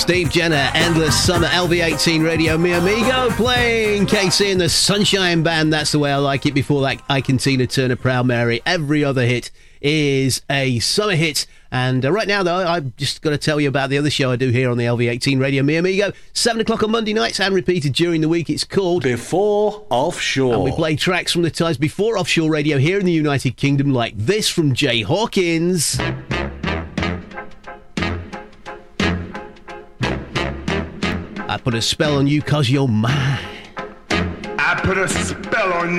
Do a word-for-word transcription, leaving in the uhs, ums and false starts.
Steve Jenner, Endless Summer, L V eighteen Radio, Mi Amigo, playing K C and the Sunshine Band. That's the way I like it. Before that, Ike and Tina Turner, Proud Mary. Every other hit is a summer hit. And uh, right now, though, I've just got to tell you about the other show I do here on the L V eighteen Radio, Mi Amigo. seven o'clock on Monday nights and repeated during the week. It's called Before Offshore. And we play tracks from the times before offshore radio here in the United Kingdom, like this from Jay Hawkins. I put a spell on you 'cause you're mine. I put a spell on